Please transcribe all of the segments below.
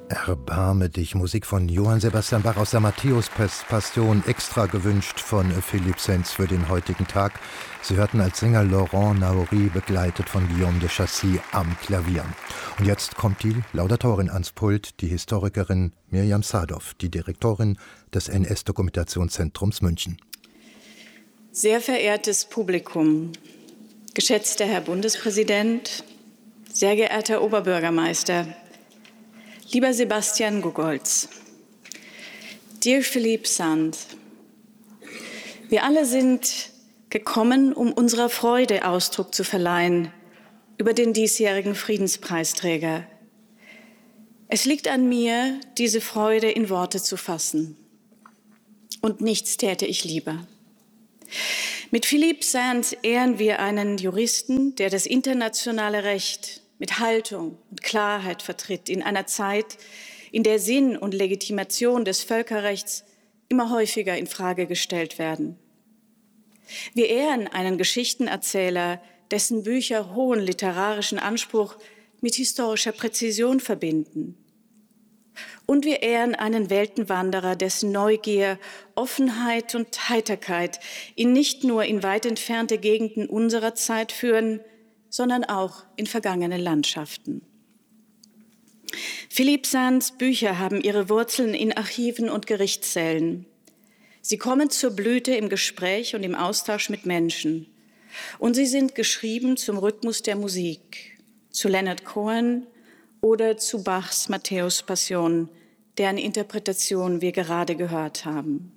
Erbarme dich, Musik von Johann Sebastian Bach aus der Matthäus-Passion, extra gewünscht von Philippe Sands für den heutigen Tag. Sie hörten als Sänger Laurent Naouri, begleitet von Guillaume de Chassis am Klavier. Und jetzt kommt die Laudatorin ans Pult, die Historikerin Mirjam Sadow, die Direktorin des NS-Dokumentationszentrums München. Sehr verehrtes Publikum, geschätzter Herr Bundespräsident, sehr geehrter Oberbürgermeister, lieber Sebastian Gogolz, dear Philippe Sands, wir alle sind gekommen, um unserer Freude Ausdruck zu verleihen über den diesjährigen Friedenspreisträger. Es liegt an mir, diese Freude in Worte zu fassen. Und nichts täte ich lieber. Mit Philippe Sands ehren wir einen Juristen, der das internationale Recht mit Haltung und Klarheit vertritt, in einer Zeit, in der Sinn und Legitimation des Völkerrechts immer häufiger in Frage gestellt werden. Wir ehren einen Geschichtenerzähler, dessen Bücher hohen literarischen Anspruch mit historischer Präzision verbinden. Und wir ehren einen Weltenwanderer, dessen Neugier, Offenheit und Heiterkeit ihn nicht nur in weit entfernte Gegenden unserer Zeit führen, sondern auch in vergangene Landschaften. Philippe Sands Bücher haben ihre Wurzeln in Archiven und Gerichtssälen. Sie kommen zur Blüte im Gespräch und im Austausch mit Menschen. Und sie sind geschrieben zum Rhythmus der Musik, zu Leonard Cohen oder zu Bachs Matthäus-Passion, deren Interpretation wir gerade gehört haben.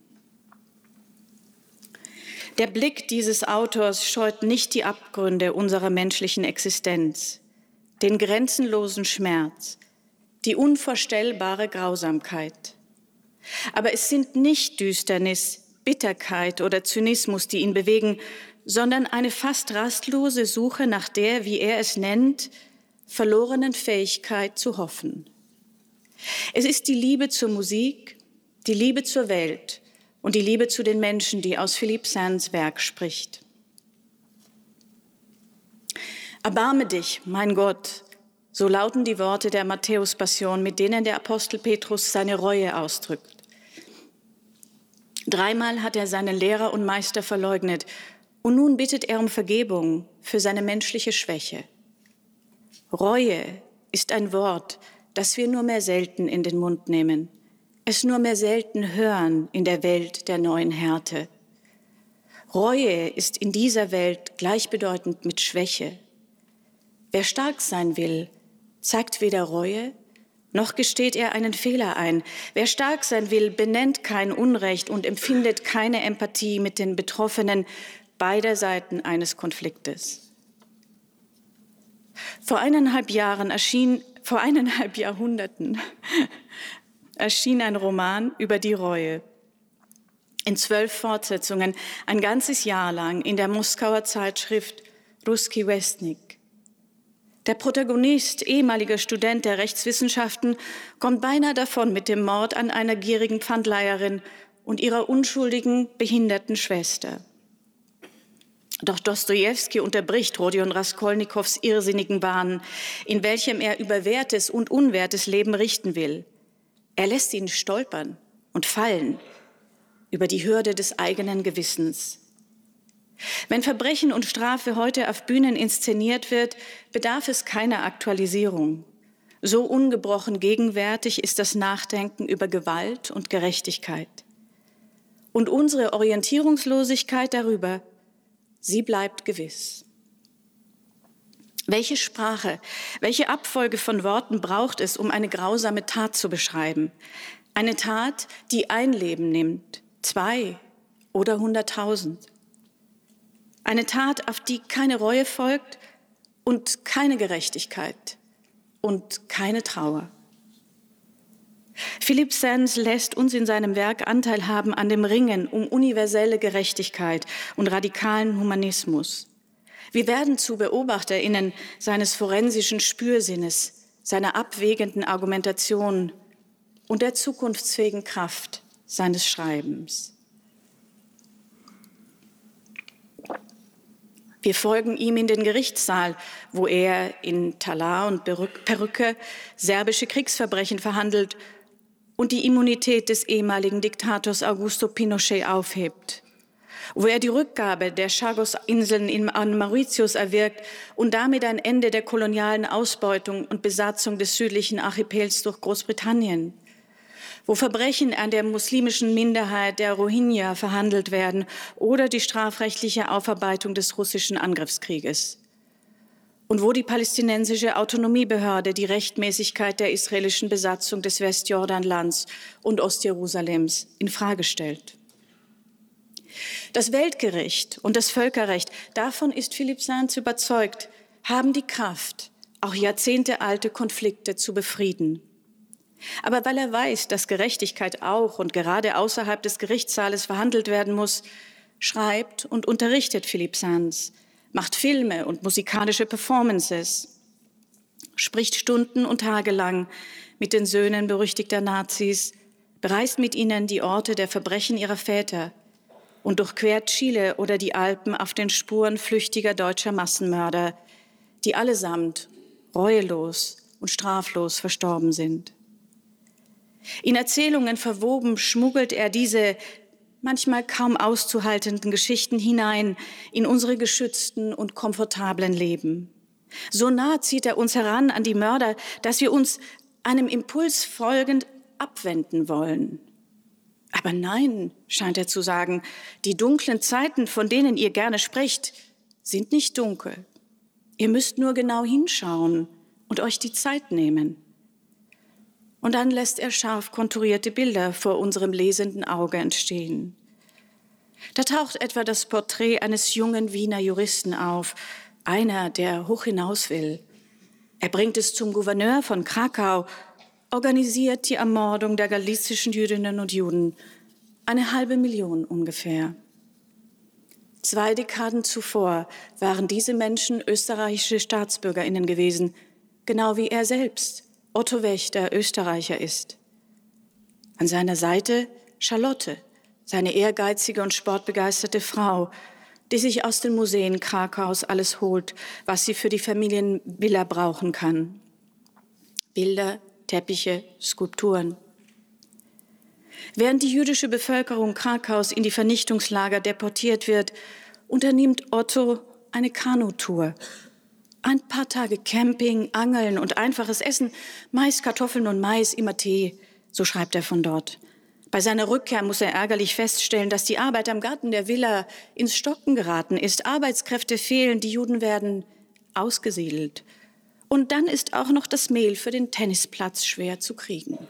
Der Blick dieses Autors scheut nicht die Abgründe unserer menschlichen Existenz, den grenzenlosen Schmerz, die unvorstellbare Grausamkeit. Aber es sind nicht Düsternis, Bitterkeit oder Zynismus, die ihn bewegen, sondern eine fast rastlose Suche nach der, wie er es nennt, verlorenen Fähigkeit zu hoffen. Es ist die Liebe zur Musik, die Liebe zur Welt und die Liebe zu den Menschen, die aus Philippe Sands Werk spricht. Erbarme dich, mein Gott, so lauten die Worte der Matthäus-Passion, mit denen der Apostel Petrus seine Reue ausdrückt. Dreimal hat er seinen Lehrer und Meister verleugnet und nun bittet er um Vergebung für seine menschliche Schwäche. Reue ist ein Wort, das wir nur mehr selten in den Mund nehmen, es nur mehr selten hören in der Welt der neuen Härte. Reue ist in dieser Welt gleichbedeutend mit Schwäche. Wer stark sein will, zeigt weder Reue, noch gesteht er einen Fehler ein. Wer stark sein will, benennt kein Unrecht und empfindet keine Empathie mit den Betroffenen beider Seiten eines Konfliktes. Vor 1,5 Jahrhunderten erschien ein Roman über die Reue. In 12 Fortsetzungen, ein ganzes Jahr lang in der Moskauer Zeitschrift Russki Westnik. Der Protagonist, ehemaliger Student der Rechtswissenschaften, kommt beinahe davon mit dem Mord an einer gierigen Pfandleiherin und ihrer unschuldigen, behinderten Schwester. Doch Dostojewski unterbricht Rodion Raskolnikows irrsinnigen Bahn, in welchem er über wertes und unwertes Leben richten will. Er lässt ihn stolpern und fallen über die Hürde des eigenen Gewissens. Wenn Verbrechen und Strafe heute auf Bühnen inszeniert wird, bedarf es keiner Aktualisierung. So ungebrochen gegenwärtig ist das Nachdenken über Gewalt und Gerechtigkeit. Und unsere Orientierungslosigkeit darüber, sie bleibt gewiss. Welche Sprache, welche Abfolge von Worten braucht es, um eine grausame Tat zu beschreiben? Eine Tat, die ein Leben nimmt, 2 oder 100.000. Eine Tat, auf die keine Reue folgt und keine Gerechtigkeit und keine Trauer. Philippe Sands lässt uns in seinem Werk Anteil haben an dem Ringen um universelle Gerechtigkeit und radikalen Humanismus. Wir werden zu BeobachterInnen seines forensischen Spürsinnes, seiner abwägenden Argumentation und der zukunftsfähigen Kraft seines Schreibens. Wir folgen ihm in den Gerichtssaal, wo er in Talar und Perücke serbische Kriegsverbrechen verhandelt und die Immunität des ehemaligen Diktators Augusto Pinochet aufhebt, wo er die Rückgabe der Chagos-Inseln an Mauritius erwirkt und damit ein Ende der kolonialen Ausbeutung und Besatzung des südlichen Archipels durch Großbritannien, wo Verbrechen an der muslimischen Minderheit der Rohingya verhandelt werden oder die strafrechtliche Aufarbeitung des russischen Angriffskrieges. Und wo die palästinensische Autonomiebehörde die Rechtmäßigkeit der israelischen Besatzung des Westjordanlands und Ostjerusalems infrage stellt. Das Weltgericht und das Völkerrecht, davon ist Philippe Sands überzeugt, haben die Kraft, auch jahrzehntealte Konflikte zu befrieden. Aber weil er weiß, dass Gerechtigkeit auch und gerade außerhalb des Gerichtssaales verhandelt werden muss, schreibt und unterrichtet Philippe Sands, macht Filme und musikalische Performances, spricht Stunden und Tage lang mit den Söhnen berüchtigter Nazis, bereist mit ihnen die Orte der Verbrechen ihrer Väter und durchquert Chile oder die Alpen auf den Spuren flüchtiger deutscher Massenmörder, die allesamt reuelos und straflos verstorben sind. In Erzählungen verwoben schmuggelt er diese manchmal kaum auszuhaltenden Geschichten hinein in unsere geschützten und komfortablen Leben. So nah zieht er uns heran an die Mörder, dass wir uns einem Impuls folgend abwenden wollen. Aber nein, scheint er zu sagen, die dunklen Zeiten, von denen ihr gerne sprecht, sind nicht dunkel. Ihr müsst nur genau hinschauen und euch die Zeit nehmen. Und dann lässt er scharf konturierte Bilder vor unserem lesenden Auge entstehen. Da taucht etwa das Porträt eines jungen Wiener Juristen auf, einer, der hoch hinaus will. Er bringt es zum Gouverneur von Krakau, organisiert die Ermordung der galizischen Jüdinnen und Juden, 500.000 ungefähr. 2 Dekaden zuvor waren diese Menschen österreichische StaatsbürgerInnen gewesen, genau wie er selbst, Otto Wächter, Österreicher ist. An seiner Seite Charlotte, seine ehrgeizige und sportbegeisterte Frau, die sich aus den Museen Krakaus alles holt, was sie für die Familienvilla brauchen kann. Bilder, Teppiche, Skulpturen. Während die jüdische Bevölkerung Krakaus in die Vernichtungslager deportiert wird, unternimmt Otto eine Kanutour. Ein paar Tage Camping, Angeln und einfaches Essen, Mais, Kartoffeln und Mais, immer Tee, so schreibt er von dort. Bei seiner Rückkehr muss er ärgerlich feststellen, dass die Arbeit am Garten der Villa ins Stocken geraten ist. Arbeitskräfte fehlen, die Juden werden ausgesiedelt. Und dann ist auch noch das Mehl für den Tennisplatz schwer zu kriegen.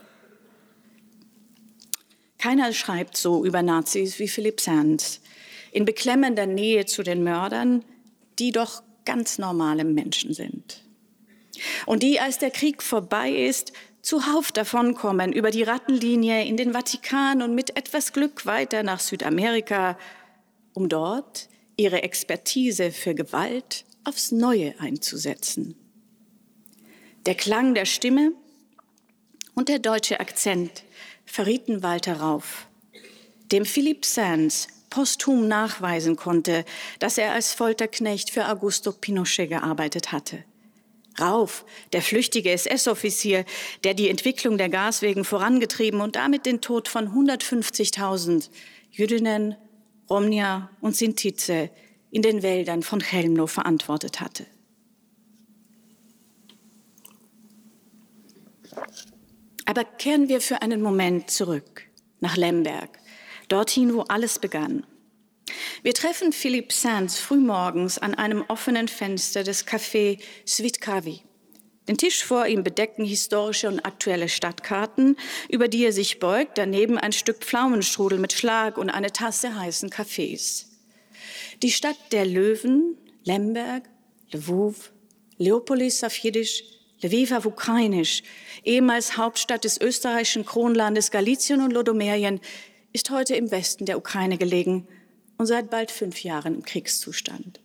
Keiner schreibt so über Nazis wie Philippe Sands, in beklemmender Nähe zu den Mördern, die doch ganz normale Menschen sind. Und die, als der Krieg vorbei ist, zuhauf davonkommen über die Rattenlinie in den Vatikan und mit etwas Glück weiter nach Südamerika, um dort ihre Expertise für Gewalt aufs Neue einzusetzen. Der Klang der Stimme und der deutsche Akzent verrieten Walter Rauff, dem Philippe Sands posthum nachweisen konnte, dass er als Folterknecht für Augusto Pinochet gearbeitet hatte. Rauff, der flüchtige SS-Offizier, der die Entwicklung der Gaswegen vorangetrieben und damit den Tod von 150.000 Jüdinnen, Romnia und Sintize in den Wäldern von Chełmno verantwortet hatte. Aber kehren wir für einen Moment zurück nach Lemberg, dorthin, wo alles begann. Wir treffen Philippe Sands frühmorgens an einem offenen Fenster des Café Svitkavi. Den Tisch vor ihm bedecken historische und aktuelle Stadtkarten, über die er sich beugt, daneben ein Stück Pflaumenstrudel mit Schlag und eine Tasse heißen Kaffees. Die Stadt der Löwen, Lemberg, Lwów, Leopolis auf Jiddisch, Lviv auf Ukrainisch, ehemals Hauptstadt des österreichischen Kronlandes Galizien und Lodomerien, ist heute im Westen der Ukraine gelegen und seit bald 5 Jahren im Kriegszustand.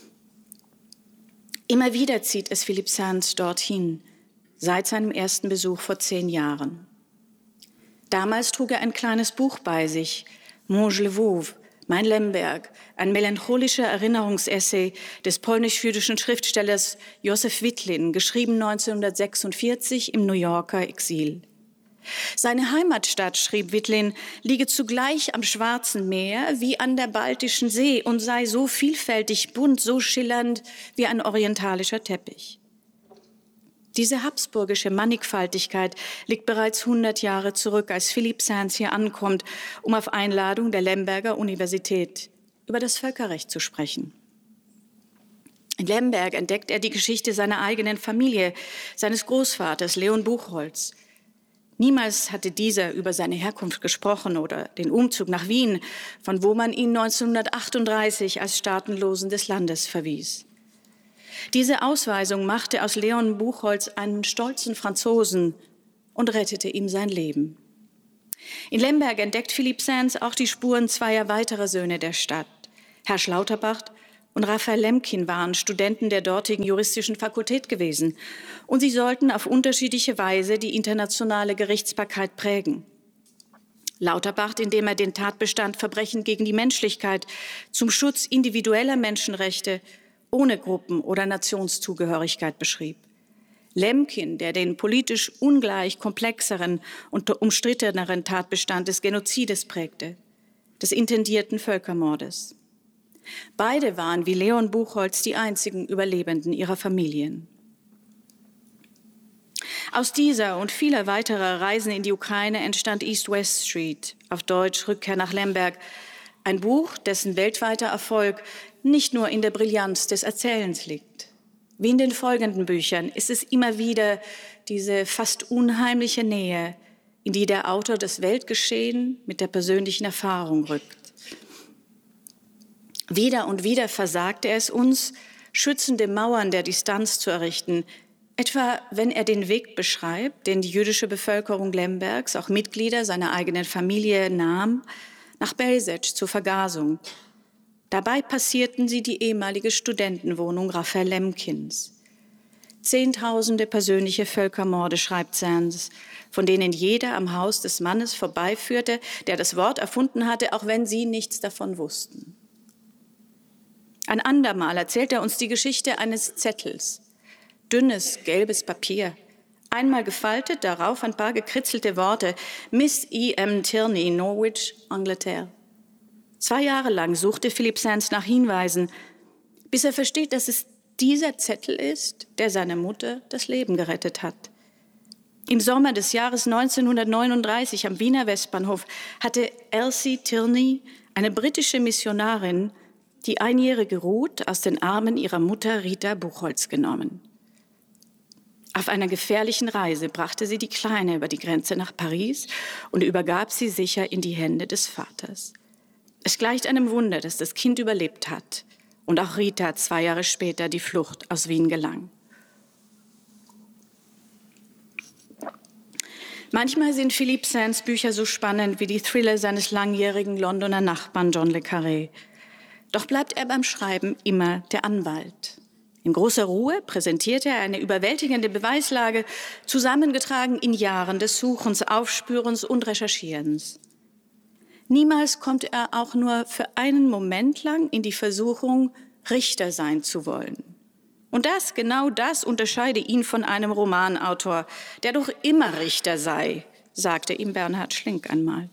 Immer wieder zieht es Philippe Sands dorthin, seit seinem ersten Besuch vor 10 Jahren. Damals trug er ein kleines Buch bei sich, Mon Lwów, Mein Lemberg, ein melancholischer Erinnerungsessay des polnisch-jüdischen Schriftstellers Józef Witlin, geschrieben 1946 im New Yorker Exil. Seine Heimatstadt, schrieb Witlin, liege zugleich am Schwarzen Meer wie an der Baltischen See und sei so vielfältig bunt, so schillernd wie ein orientalischer Teppich. Diese habsburgische Mannigfaltigkeit liegt bereits 100 Jahre zurück, als Philippe Sands hier ankommt, um auf Einladung der Lemberger Universität über das Völkerrecht zu sprechen. In Lemberg entdeckt er die Geschichte seiner eigenen Familie, seines Großvaters Leon Buchholz. Niemals hatte dieser über seine Herkunft gesprochen oder den Umzug nach Wien, von wo man ihn 1938 als Staatenlosen des Landes verwies. Diese Ausweisung machte aus Leon Buchholz einen stolzen Franzosen und rettete ihm sein Leben. In Lemberg entdeckt Philippe Sands auch die Spuren zweier weiterer Söhne der Stadt. Herr Lauterbach und Raphael Lemkin waren Studenten der dortigen juristischen Fakultät gewesen und sie sollten auf unterschiedliche Weise die internationale Gerichtsbarkeit prägen. Lauterbach, indem er den Tatbestand Verbrechen gegen die Menschlichkeit zum Schutz individueller Menschenrechte ohne Gruppen- oder Nationszugehörigkeit beschrieb. Lemkin, der den politisch ungleich komplexeren und umstritteneren Tatbestand des Genozides prägte, des intendierten Völkermordes. Beide waren wie Leon Buchholz die einzigen Überlebenden ihrer Familien. Aus dieser und vieler weiterer Reisen in die Ukraine entstand East-West Street, auf Deutsch Rückkehr nach Lemberg, ein Buch, dessen weltweiter Erfolg nicht nur in der Brillanz des Erzählens liegt. Wie in den folgenden Büchern ist es immer wieder diese fast unheimliche Nähe, in die der Autor das Weltgeschehen mit der persönlichen Erfahrung rückt. Wieder und wieder versagte es uns, schützende Mauern der Distanz zu errichten, etwa wenn er den Weg beschreibt, den die jüdische Bevölkerung Lembergs, auch Mitglieder seiner eigenen Familie, nahm, nach Belzec zur Vergasung. Dabei passierten sie die ehemalige Studentenwohnung Raphael Lemkins. Zehntausende persönliche Völkermorde, schreibt Sands, von denen jeder am Haus des Mannes vorbeiführte, der das Wort erfunden hatte, auch wenn sie nichts davon wussten. Ein andermal erzählt er uns die Geschichte eines Zettels. Dünnes, gelbes Papier. Einmal gefaltet, darauf ein paar gekritzelte Worte. Miss E.M. Tierney, Norwich, Angleterre. 2 Jahre lang suchte Philippe Sands nach Hinweisen, bis er versteht, dass es dieser Zettel ist, der seiner Mutter das Leben gerettet hat. Im Sommer des Jahres 1939 am Wiener Westbahnhof hatte Elsie Tierney, eine britische Missionarin, die einjährige Ruth aus den Armen ihrer Mutter Rita Buchholz genommen. Auf einer gefährlichen Reise brachte sie die Kleine über die Grenze nach Paris und übergab sie sicher in die Hände des Vaters. Es gleicht einem Wunder, dass das Kind überlebt hat und auch Rita 2 Jahre später die Flucht aus Wien gelang. Manchmal sind Philippe Sands Bücher so spannend wie die Thriller seines langjährigen Londoner Nachbarn John le Carré. Doch bleibt er beim Schreiben immer der Anwalt. In großer Ruhe präsentiert er eine überwältigende Beweislage, zusammengetragen in Jahren des Suchens, Aufspürens und Recherchierens. Niemals kommt er auch nur für einen Moment lang in die Versuchung, Richter sein zu wollen. Und genau das unterscheide ihn von einem Romanautor, der doch immer Richter sei, sagte ihm Bernhard Schlink einmal.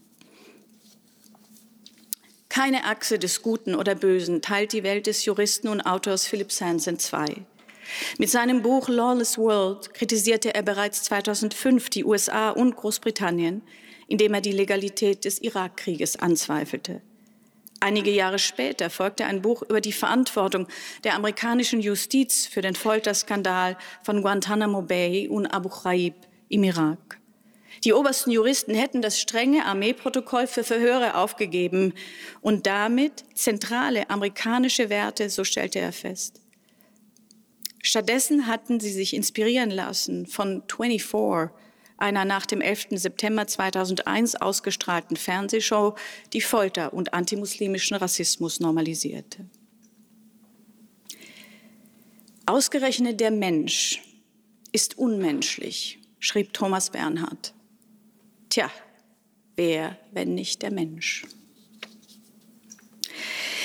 Keine Achse des Guten oder Bösen teilt die Welt des Juristen und Autors Philippe Sands in 2. Mit seinem Buch Lawless World kritisierte er bereits 2005 die USA und Großbritannien, indem er die Legalität des Irakkrieges anzweifelte. Einige Jahre später folgte ein Buch über die Verantwortung der amerikanischen Justiz für den Folterskandal von Guantanamo Bay und Abu Ghraib im Irak. Die obersten Juristen hätten das strenge Armeeprotokoll für Verhöre aufgegeben und damit zentrale amerikanische Werte, so stellte er fest. Stattdessen hatten sie sich inspirieren lassen von 24, einer nach dem 11. September 2001 ausgestrahlten Fernsehshow, die Folter und antimuslimischen Rassismus normalisierte. Ausgerechnet der Mensch ist unmenschlich, schrieb Thomas Bernhard. Tja, wer, wenn nicht der Mensch?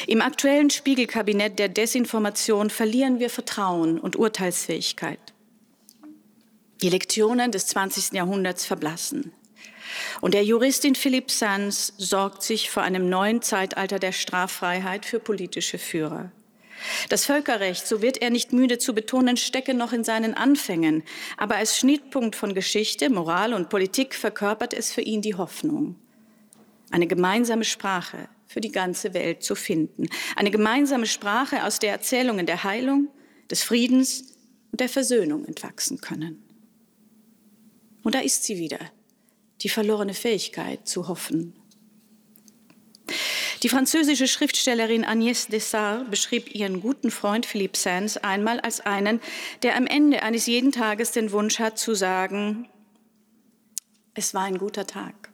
Im aktuellen Spiegelkabinett der Desinformation verlieren wir Vertrauen und Urteilsfähigkeit. Die Lektionen des 20. Jahrhunderts verblassen. Und der Juristin Philippe Sands sorgt sich vor einem neuen Zeitalter der Straffreiheit für politische Führer. Das Völkerrecht, so wird er nicht müde zu betonen, stecke noch in seinen Anfängen. Aber als Schnittpunkt von Geschichte, Moral und Politik verkörpert es für ihn die Hoffnung, eine gemeinsame Sprache für die ganze Welt zu finden. Eine gemeinsame Sprache, aus der Erzählungen der Heilung, des Friedens und der Versöhnung entwachsen können. Und da ist sie wieder, die verlorene Fähigkeit zu hoffen. Die französische Schriftstellerin Agnès Dessart beschrieb ihren guten Freund Philippe Sands einmal als einen, der am Ende eines jeden Tages den Wunsch hat zu sagen, es war ein guter Tag.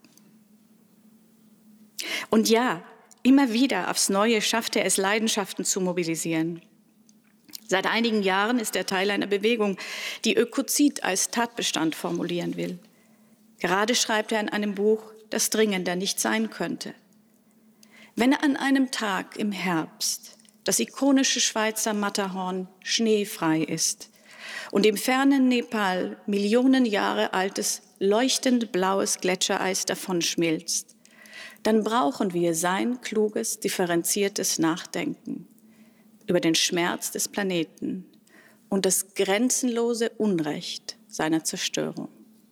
Und ja, immer wieder aufs Neue schafft er es, Leidenschaften zu mobilisieren. Seit einigen Jahren ist er Teil einer Bewegung, die Ökozid als Tatbestand formulieren will. Gerade schreibt er in einem Buch, das dringender nicht sein könnte. Wenn an einem Tag im Herbst das ikonische Schweizer Matterhorn schneefrei ist und im fernen Nepal Millionen Jahre altes, leuchtend blaues Gletschereis davonschmilzt, dann brauchen wir sein kluges, differenziertes Nachdenken über den Schmerz des Planeten und das grenzenlose Unrecht seiner Zerstörung.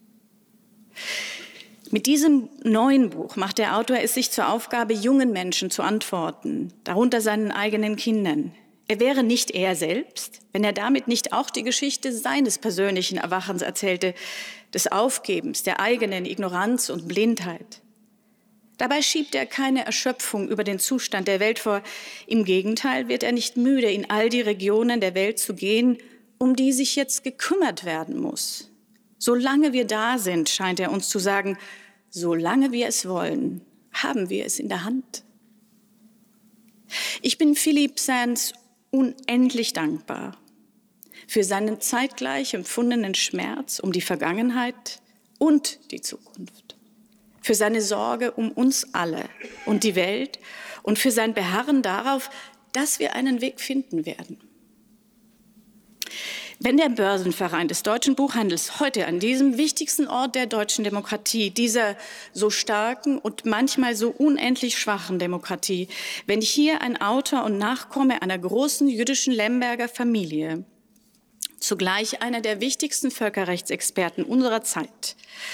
Mit diesem neuen Buch macht der Autor es sich zur Aufgabe, jungen Menschen zu antworten, darunter seinen eigenen Kindern. Er wäre nicht er selbst, wenn er damit nicht auch die Geschichte seines persönlichen Erwachens erzählte, des Aufgebens, der eigenen Ignoranz und Blindheit. Dabei schiebt er keine Erschöpfung über den Zustand der Welt vor. Im Gegenteil wird er nicht müde, in all die Regionen der Welt zu gehen, um die sich jetzt gekümmert werden muss. Solange wir da sind, scheint er uns zu sagen, solange wir es wollen, haben wir es in der Hand. Ich bin Philippe Sands unendlich dankbar für seinen zeitgleich empfundenen Schmerz um die Vergangenheit und die Zukunft, für seine Sorge um uns alle und die Welt und für sein Beharren darauf, dass wir einen Weg finden werden. Wenn der Börsenverein des deutschen Buchhandels heute an diesem wichtigsten Ort der deutschen Demokratie, dieser so starken und manchmal so unendlich schwachen Demokratie, wenn hier ein Autor und Nachkomme einer großen jüdischen Lemberger Familie, zugleich einer der wichtigsten Völkerrechtsexperten unserer Zeit,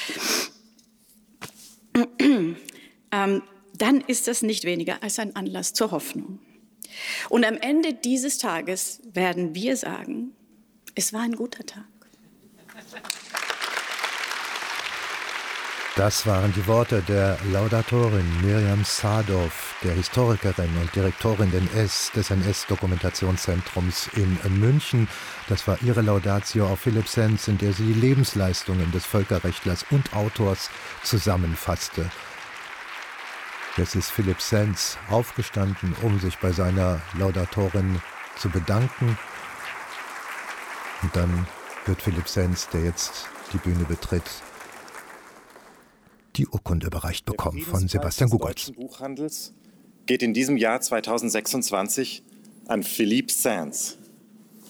dann ist das nicht weniger als ein Anlass zur Hoffnung. Und am Ende dieses Tages werden wir sagen, es war ein guter Tag. Das waren die Worte der Laudatorin Miriam Sadow, der Historikerin und Direktorin des NS-Dokumentationszentrums in München. Das war ihre Laudatio auf Philippe Sands, in der sie die Lebensleistungen des Völkerrechtlers und Autors zusammenfasste. Jetzt ist Philippe Sands aufgestanden, um sich bei seiner Laudatorin zu bedanken. Und dann wird Philippe Sands, der jetzt die Bühne betritt, die Urkunde überreicht bekommen von Sebastian Gugolz. Der Friedenspreis des deutschen Buchhandels geht in diesem Jahr 2026 an Philippe Sands.